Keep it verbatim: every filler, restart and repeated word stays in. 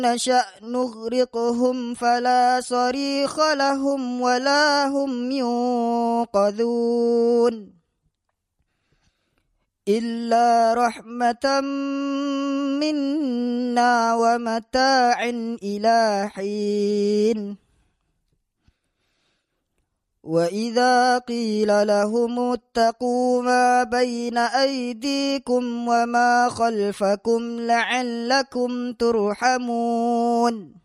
نشأ نغرقهم فلا صريخ لهم ولا هم ينقذون إلا رحمة منا ومتاع إلى حين وإذا قيل لهم اتقوا ما بين أيديكم وما خلفكم لعلكم ترحمون